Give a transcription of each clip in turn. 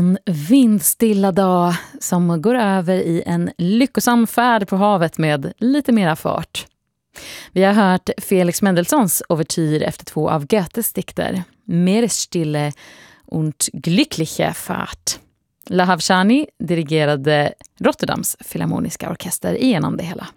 En vindstilla dag som går över i en lyckosam färd på havet med lite mera fart. Vi har hört Felix Mendelssohns ouvertyr efter 2 av Goethes dikter, Meeresstille und glückliche Fahrt. Lahav Shani dirigerade Rotterdams filharmoniska orkester igenom det hela.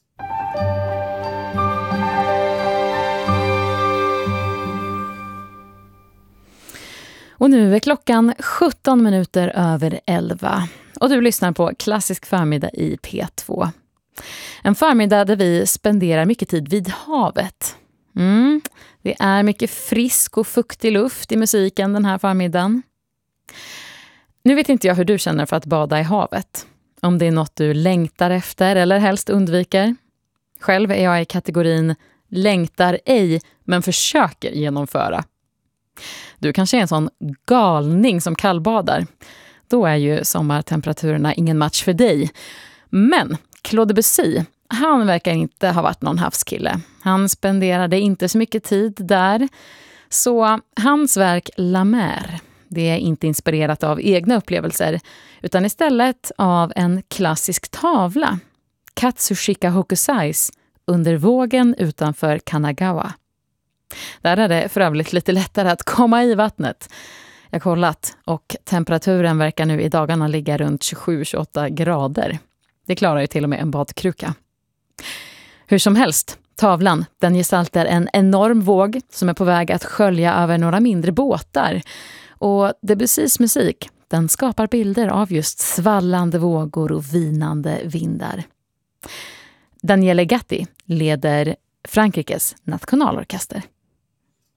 Och nu är klockan 17 minuter över 11 och du lyssnar på Klassisk förmiddag i P2. En förmiddag där vi spenderar mycket tid vid havet. Det är mycket frisk och fuktig luft i musiken den här förmiddagen. Nu vet inte jag hur du känner för att bada i havet. Om det är något du längtar efter eller helst undviker. Själv är jag i kategorin längtar ej men försöker genomföra. Du kanske är en sån galning som kallbadar. Då är ju sommartemperaturerna ingen match för dig. Men Claude Debussy, han verkar inte ha varit någon havskille. Han spenderade inte så mycket tid där. Så hans verk La Mer, det är inte inspirerat av egna upplevelser utan istället av en klassisk tavla. Katsushika Hokusais, Under vågen utanför Kanagawa. Där är det för övrigt lite lättare att komma i vattnet. Jag har kollat och temperaturen verkar nu i dagarna ligga runt 27-28 grader. Det klarar ju till och med en badkruka. Hur som helst, tavlan den gestaltar en enorm våg som är på väg att skölja över några mindre båtar. Och Debussys musik, den skapar bilder av just svallande vågor och vinande vindar. Daniele Gatti leder Frankrikes nationalorkester.